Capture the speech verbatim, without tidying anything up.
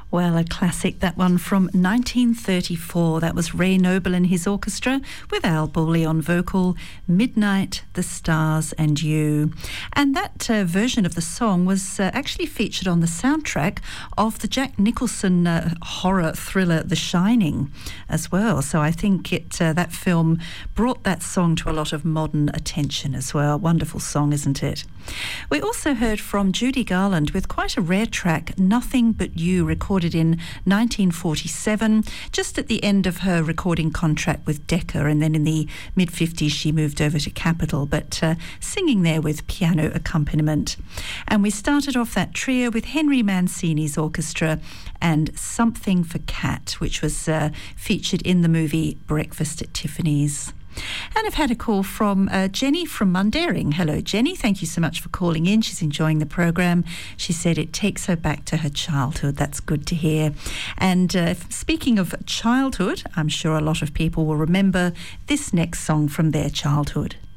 Well, a classic, that one from nineteen thirty-four. That was Ray Noble and his orchestra with Al Bowley on vocal, Midnight, the Stars and You. And that uh, version of the song was uh, actually featured on the soundtrack of the Jack Nicholson uh, horror thriller The Shining as well. So I think it uh, that film brought that song to a lot of modern attention as well. Wonderful song, isn't it? We also heard from Judy Garland with quite a rare track, Nothing But You, recorded in nineteen forty-seven, just at the end of her recording contract with Decca, and then in the mid-fifties she moved over to Capitol, but uh, singing there with piano accompaniment. And we started off that trio with Henry Mancini's orchestra and Something for Cat, which was uh, featured in the movie Breakfast at Tiffany's. And I've had a call from uh, Jenny from Mundaring. Hello, Jenny. Thank you so much for calling in. She's enjoying the program. She said it takes her back to her childhood. That's good to hear. And uh, speaking of childhood, I'm sure a lot of people will remember this next song from their childhood.